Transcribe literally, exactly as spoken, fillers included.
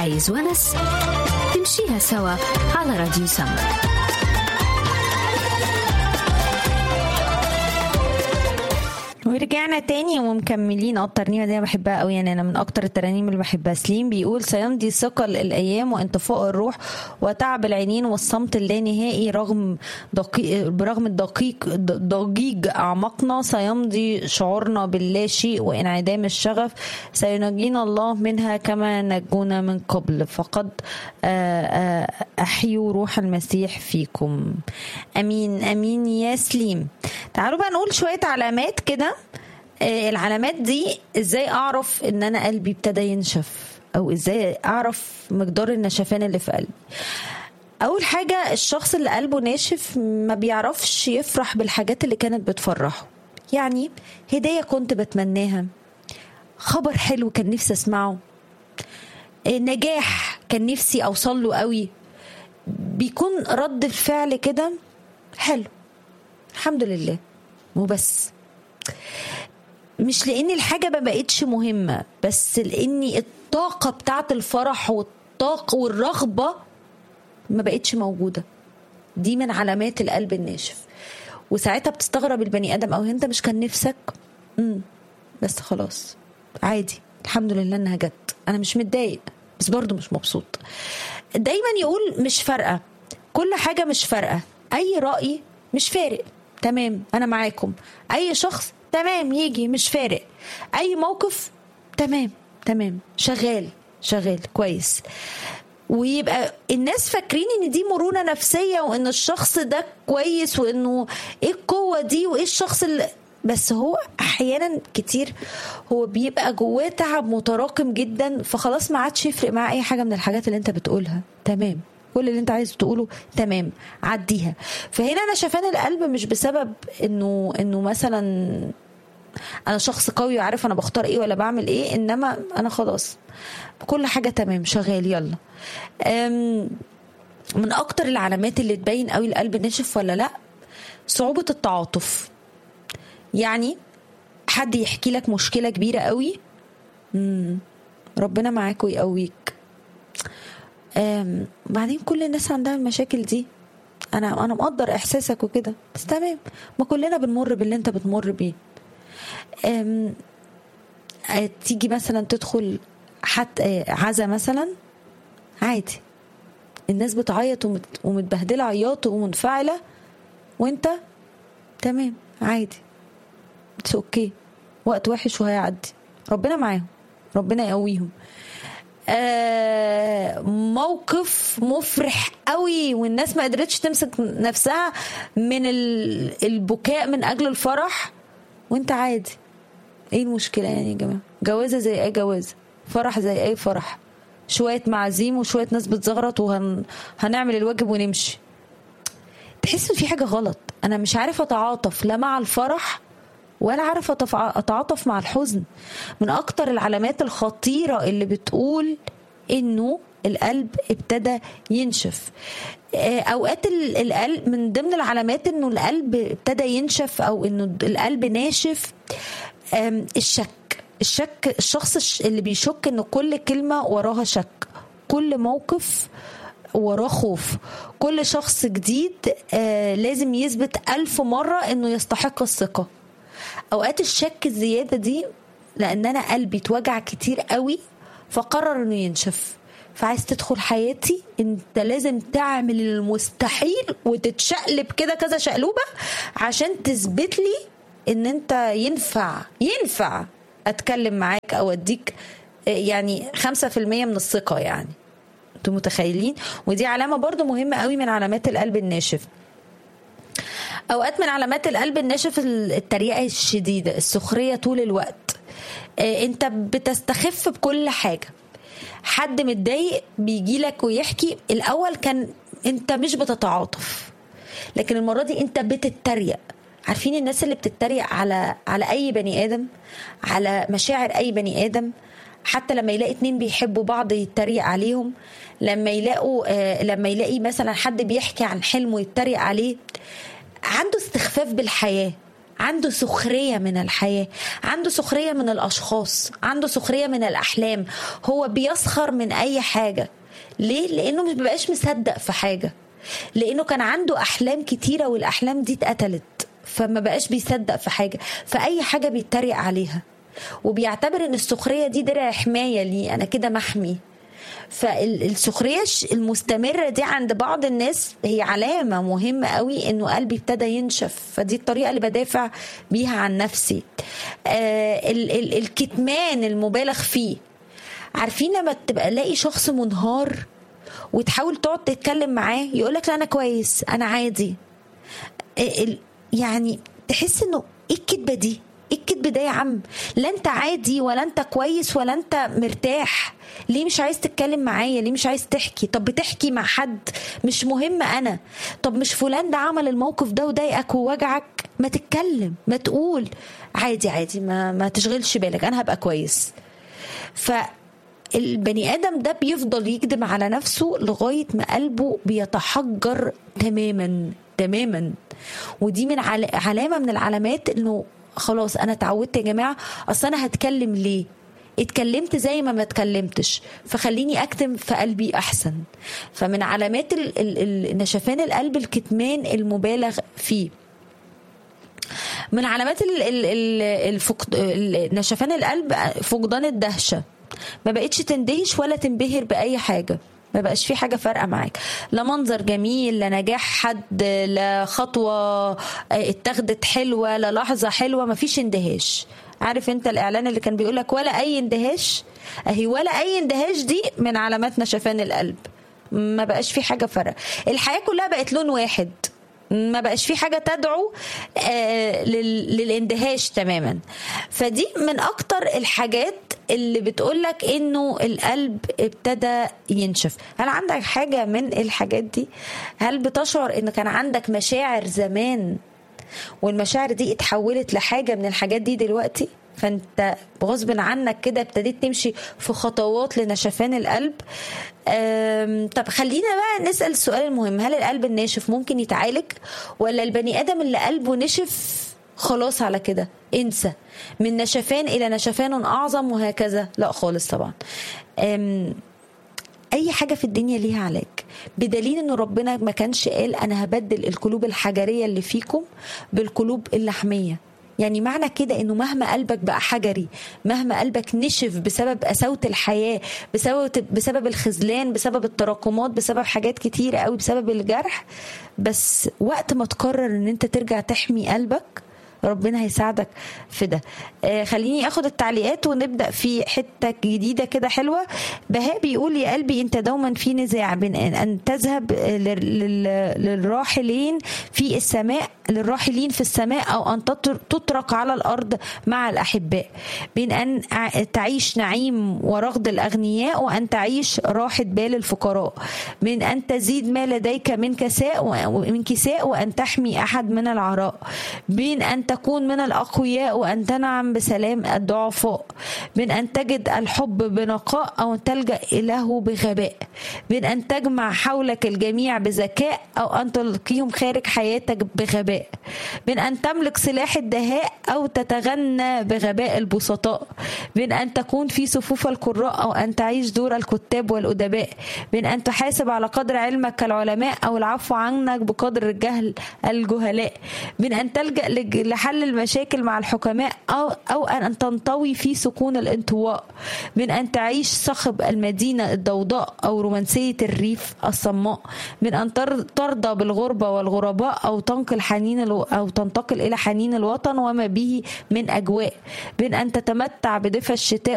عايز ونس؟ تمشيها سوا على راديو سما. ورجعنا تاني ومكملين. اه الترنيمه دي بحبها قوي، يعني انا من اكتر الترانيم اللي بحبها. سليم بيقول: سيمضي ثقل الايام وانطفاء الروح وتعب العينين والصمت اللانهائي رغم دقيق برغم الدقيق ضجيج اعماقنا، سيمضي شعورنا باللا شيء وانعدام الشغف، سينجينا الله منها كما نجونا من قبل، فقد احيوا روح المسيح فيكم. امين امين يا سليم. تعالوا بقى نقول شويه علامات كده. العلامات دي ازاي اعرف ان انا قلبي ابتدى ينشف، او ازاي اعرف مقدار النشفان اللي في قلبي. اول حاجة، الشخص اللي قلبه ناشف ما بيعرفش يفرح بالحاجات اللي كانت بتفرحه. يعني هدية كنت بتمناها، خبر حلو كان نفسي اسمعه، نجاح كان نفسي اوصل له قوي، بيكون رد الفعل كده حلو الحمد لله وبس. مش لان الحاجه ما بقتش مهمه، بس لاني الطاقه بتاعه الفرح والطاقه والرغبه ما بقتش موجوده. دي من علامات القلب الناشف. وساعتها بتستغرب البني ادم، او انت مش كان نفسك امم بس خلاص عادي الحمد لله انها جت، انا مش متضايق بس برضو مش مبسوط. دايما يقول مش فارقه، كل حاجه مش فارقه، اي راي مش فارق، تمام انا معاكم، اي شخص تمام يجي مش فارق، اي موقف تمام تمام شغال شغال كويس. ويبقى الناس فاكرين ان دي مرونة نفسية، وان الشخص ده كويس، وانه ايه القوة دي وايه الشخص اللي، بس هو احيانا كتير هو بيبقى جواه تعب متراكم جدا، فخلاص ما عادش يفرق معاه اي حاجة من الحاجات اللي انت بتقولها. تمام، كل اللي انت عايز تقوله تمام عديها. فهنا انا شايفان القلب مش بسبب انه انه مثلا انا شخص قوي وعارف انا بختار ايه ولا بعمل ايه، انما انا خلاص كل حاجة تمام شغال يلا. من اكتر العلامات اللي تبين قوي القلب ناشف ولا لا، صعوبة التعاطف. يعني حد يحكي لك مشكلة كبيرة قوي، مم. ربنا معاك ويقويك، بعدين كل الناس عندها المشاكل دي، انا انا مقدر احساسك وكده، بس تمام ما كلنا بنمر باللي انت بتمر بيه. تيجي مثلا تدخل حتى عزا مثلا، عادي الناس بتعيط ومتبهدله عياط ومنفعله، وانت تمام عادي اتس اوكي، وقت وحش وهيعدي، ربنا معاهم ربنا يقويهم. آه موقف مفرح قوي والناس ما قدرتش تمسك نفسها من البكاء من اجل الفرح، وانت عادي، ايه المشكله يعني يا جماعه؟ جوازه زي اي جوازه، فرح زي اي فرح، شويه معازيم وشويه ناس بتزغرط وهنعمل الواجب ونمشي. تحس ان في حاجه غلط، انا مش عارفه اتعاطف لا مع الفرح ولا عارفه اتعاطف مع الحزن. من اكتر العلامات الخطيره اللي بتقول انه القلب ابتدى ينشف. اوقات القلب من ضمن العلامات انه القلب ابتدى ينشف او انه القلب ناشف، الشك. الشك، الشخص اللي بيشك انه كل كلمة وراها شك، كل موقف وراه خوف، كل شخص جديد لازم يثبت ألف مرة انه يستحق الثقة. اوقات الشك الزيادة دي لان انا قلبي اتوجع كتير قوي فقرر انه ينشف، فعايز تدخل حياتي انت لازم تعمل المستحيل وتتشقلب كده كذا شقلوبة عشان تثبت لي ان انت ينفع ينفع اتكلم معاك او اديك يعني خمسة في المية من الثقة. يعني انتوا متخيلين؟ ودي علامة برضو مهمة قوي من علامات القلب الناشف. اوقات من علامات القلب الناشف التريقة الشديدة، السخرية طول الوقت، انت بتستخف بكل حاجة. حد متضايق بيجي لك ويحكي، الاول كان انت مش بتتعاطف، لكن المرة دي انت بتتريق. عارفين الناس اللي بتتريق على على اي بني ادم، على مشاعر اي بني ادم، حتى لما يلاقي اتنين بيحبوا بعض يتريق عليهم، لما يلاقوا آه لما يلاقي مثلا حد بيحكي عن حلمه يتريق عليه. عنده استخفاف بالحياة، عنده سخرية من الحياة، عنده سخرية من الأشخاص، عنده سخرية من الأحلام. هو بيسخر من أي حاجة. ليه؟ لأنه مش بيبقاش مصدق في حاجة، لأنه كان عنده أحلام كتيرة والأحلام دي اتقتلت، فما بقاش بيصدق في حاجة، فأي حاجة بيتريق عليها، وبيعتبر ان السخرية دي درع حماية لي، أنا كده محمي. فالسخرية المستمرة دي عند بعض الناس هي علامة مهمة قوي انه قلبي ابتدى ينشف، فدي الطريقة اللي بدافع بيها عن نفسي. آه ال- ال- الكتمان المبالغ فيه. عارفين لما تبقى لاقي شخص منهار وتحاول تقعد تتكلم معاه يقولك لا أنا كويس أنا عادي، ال- يعني تحس انه ايه الكدبة دي؟ ايه الكدب ده يا عم؟ لا انت عادي ولا انت كويس ولا انت مرتاح. ليه مش عايز تتكلم معايا؟ ليه مش عايز تحكي؟ طب بتحكي مع حد؟ مش مهم انا. طب مش فلان ده عمل الموقف ده وضايقك ووجعك؟ ما تتكلم، ما تقول عادي عادي، ما, ما تشغلش بالك، انا هبقى كويس. فالبني ادم ده بيفضل يكذب على نفسه لغاية ما قلبه بيتحجر تماما تماما. ودي من علامة من العلامات انه خلاص انا اتعودت يا جماعة، اصل انا هتكلم ليه؟ اتكلمت زي ما ما اتكلمتش، فخليني اكتم في قلبي احسن. فمن علامات ال ال ال نشفان القلب الكتمان المبالغ فيه. من علامات ال ال ال الفقد نشفان القلب فقدان الدهشة. ما بقتش تندهش ولا تنبهر بأي حاجة، ما بقاش في حاجة فارقة معاك، لا منظر جميل، لا نجاح حد، لا خطوة اتخذت حلوة، لا لحظة حلوة، ما فيش اندهاش. عارف انت الاعلان اللي كان بيقولك ولا اي اندهاش؟ اهي ولا اي اندهاش دي من علامات نشفان القلب. ما بقاش في حاجة فارقة، الحياة كلها بقت لون واحد، ما بقاش في حاجة تدعو آه للاندهاش تماما. فدي من اكتر الحاجات اللي بتقولك انه القلب ابتدى ينشف. هل عندك حاجة من الحاجات دي؟ هل بتشعر ان كان عندك مشاعر زمان والمشاعر دي اتحولت لحاجة من الحاجات دي دلوقتي، فانت بغصب عنك كده ابتديت تمشي في خطوات لنشفان القلب؟ طب خلينا بقى نسأل السؤال المهم، هل القلب الناشف ممكن يتعالج، ولا البني آدم اللي قلبه نشف خلاص على كده انسى، من نشفان إلى نشفان أعظم وهكذا؟ لا خالص طبعا. أي حاجة في الدنيا ليها علاج، بدليل أنه ربنا ما كانش قال أنا هبدل القلوب الحجرية اللي فيكم بالقلوب اللحمية. يعني معنى كده انه مهما قلبك بقى حجري، مهما قلبك نشف بسبب قساوة الحياة، بسبب بسبب الخذلان، بسبب التراكمات، بسبب حاجات كتيرة قوي، بسبب الجرح، بس وقت ما تقرر ان انت ترجع تحمي قلبك ربنا هيساعدك في ده. آه خليني اخد التعليقات ونبدأ في حتة جديدة كده حلوة. بهاء بيقول يا قلبي انت دوما في نزاع بين ان تذهب للراحلين في السماء للراحلين في السماء او ان تترك على الارض مع الاحباء، بين ان تعيش نعيم ورغد الاغنياء وان تعيش راحة بال الفقراء، من ان تزيد ما لديك من كساء ومن كساء وان تحمي احد من العراء، بين ان تكون من الأقوياء وأن تنعم بسلام الضعفاء، من أن تجد الحب بنقاء أو تلجأ إليه بغباء، من أن تجمع حولك الجميع بذكاء أو أن تلقيهم خارج حياتك بغباء، من أن تملك سلاح الدهاء أو تتغنى بغباء البسطاء، من أن تكون في صفوف القراء أو أن تعيش دور الكتاب والأدباء، من أن تحاسب على قدر علمك كالعلماء أو العفو عنك بقدر الجهل الجهلاء، من أن تلجأ لحل المشاكل مع الحكماء أو, أو أن تنطوي في سكون الانطواء، من أن تعيش صخب المدينة الضوضاء أو رومانسية الريف الصماء، من أن ترضى بالغربة والغرباء أو تنقل حنين أو تنتقل إلى حنين الوطن وما به من أجواء، من أن تتمتع بدفء الشتاء